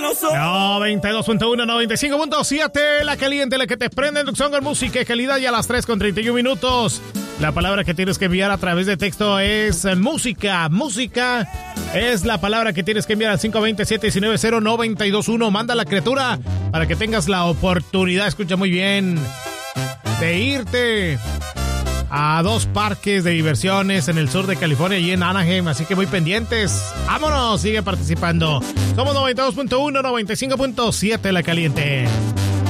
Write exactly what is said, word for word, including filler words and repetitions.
noventa y dos punto uno, noventa y cinco punto siete, la caliente, la que te prende en Tucson con música y calidad, y a las tres con treinta y un minutos. La palabra que tienes que enviar a través de texto es eh, música. Música es la palabra que tienes que enviar al cinco dos cero, siete uno nueve, cero nueve dos uno. Manda la criatura para que tengas la oportunidad, escucha muy bien, de irte a dos parques de diversiones en el sur de California y en Anaheim, así que muy pendientes. ¡Vámonos! Sigue participando. Somos noventa y dos punto uno, noventa y cinco punto siete, la caliente.